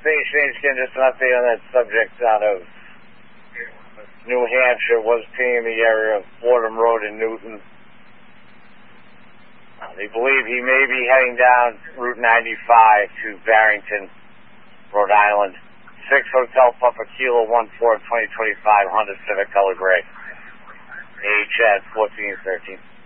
Station Agent, just an update on that subject out of New Hampshire. Was pinging the area of Fordham Road in Newton. They believe he may be heading down Route 95 to Barrington, Rhode Island. 6 Hotel Papa Kilo 14 2025 Honda Civic color gray. Age at 14 13.